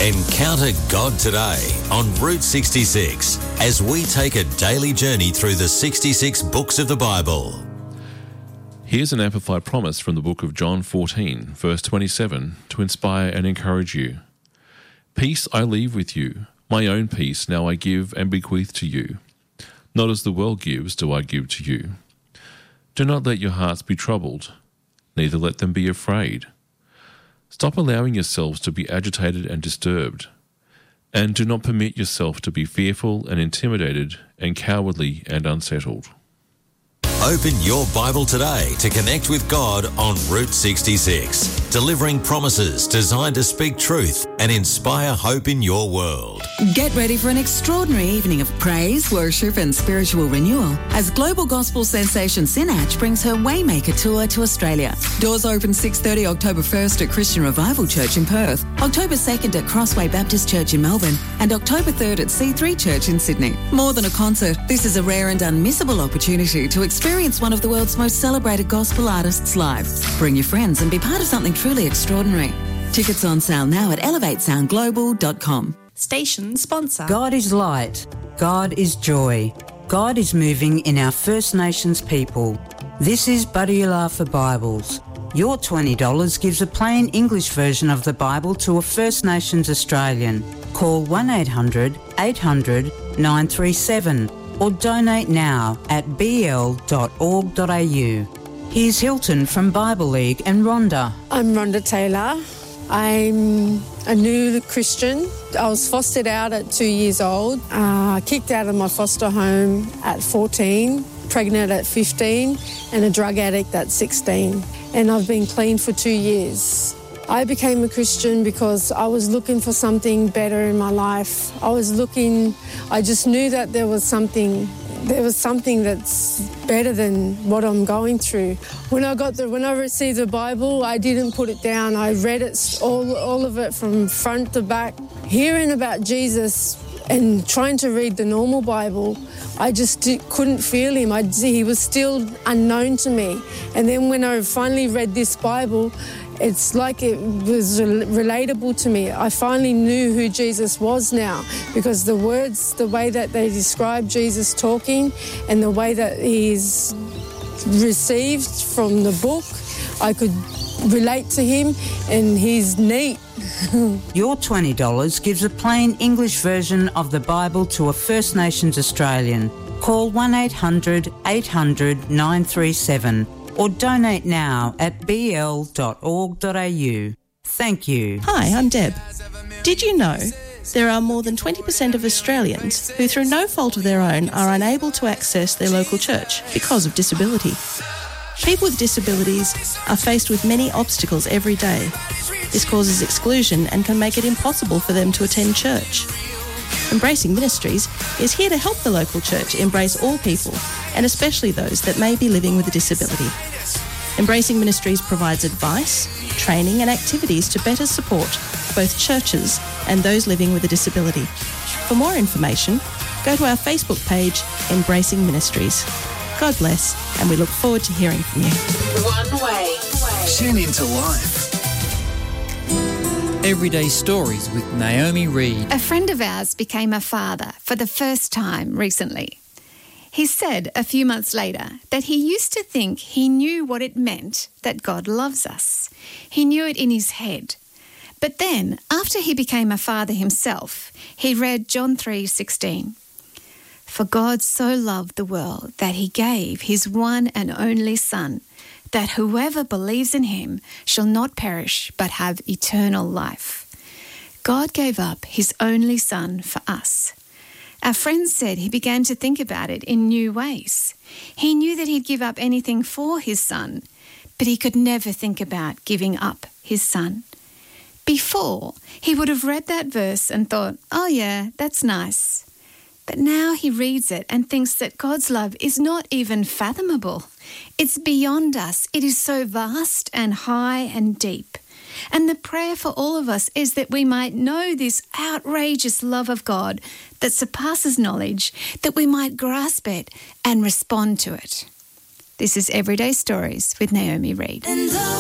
Encounter God today on Route 66 as we take a daily journey through the 66 books of the Bible. Here's an amplified promise from the book of John 14, verse 27, to inspire and encourage you. Peace I leave with you, my own peace now I give and bequeath to you. Not as the world gives do I give to you. Do not let your hearts be troubled, neither let them be afraid. Stop allowing yourselves to be agitated and disturbed, and do not permit yourself to be fearful and intimidated and cowardly and unsettled. Open your Bible today to connect with God on Route 66, delivering promises designed to speak truth and inspire hope in your world. Get ready for an extraordinary evening of praise, worship and spiritual renewal as global gospel sensation Sinach brings her Waymaker Tour to Australia. Doors open 6:30 October 1st at Christian Revival Church in Perth, October 2nd at Crossway Baptist Church in Melbourne and October 3rd at C3 Church in Sydney. More than a concert, this is a rare and unmissable opportunity to experience one of the world's most celebrated gospel artists live. Bring your friends and be part of something truly extraordinary. Tickets on sale now at elevatesoundglobal.com. Station sponsor. God is light. God is joy. God is moving in our First Nations people. This is Buddyula for Bibles. Your $20 gives a plain English version of the Bible to a First Nations Australian. Call 1-800-800-937 or donate now at bl.org.au. Here's Hilton from Bible League and Rhonda. I'm Rhonda Taylor. I'm a new Christian. I was fostered out at 2 years old, kicked out of my foster home at 14, pregnant at 15, and a drug addict at 16. And I've been clean for 2 years. I became a Christian because I was looking for something better in my life. I just knew that there was something that's better than what I'm going through. When I received the Bible, I didn't put it down. I read it, all of it from front to back. Hearing about Jesus and trying to read the normal Bible, I just couldn't feel him. He was still unknown to me. And then when I finally read this Bible, it's like it was relatable to me. I finally knew who Jesus was now because the words, the way that they describe Jesus talking and the way that he's received from the book, I could relate to him and he's neat. Your $20 gives a plain English version of the Bible to a First Nations Australian. Call 1-800-800-937 or donate now at bl.org.au. Thank you. Hi, I'm Deb. Did you know there are more than 20% of Australians who, through no fault of their own, are unable to access their local church because of disability? People with disabilities are faced with many obstacles every day. This causes exclusion and can make it impossible for them to attend church. Embracing Ministries is here to help the local church embrace all people, and especially those that may be living with a disability. Embracing Ministries provides advice, training and activities to better support both churches and those living with a disability. For more information, go to our Facebook page, Embracing Ministries. God bless, and we look forward to hearing from you. One way. Tune into life. Everyday Stories with Naomi Reed. A friend of ours became a father for the first time recently. He said a few months later that he used to think he knew what it meant that God loves us. He knew it in his head. But then, after he became a father himself, he read John 3:16. For God so loved the world that he gave his one and only Son, that whoever believes in him shall not perish but have eternal life. God gave up his only Son for us. Our friend said he began to think about it in new ways. He knew that he'd give up anything for his Son, but he could never think about giving up his Son. Before, he would have read that verse and thought, oh yeah, that's nice. But now he reads it and thinks that God's love is not even fathomable. It's beyond us. It is so vast and high and deep. And the prayer for all of us is that we might know this outrageous love of God that surpasses knowledge, that we might grasp it and respond to it. This is Everyday Stories with Naomi Reed.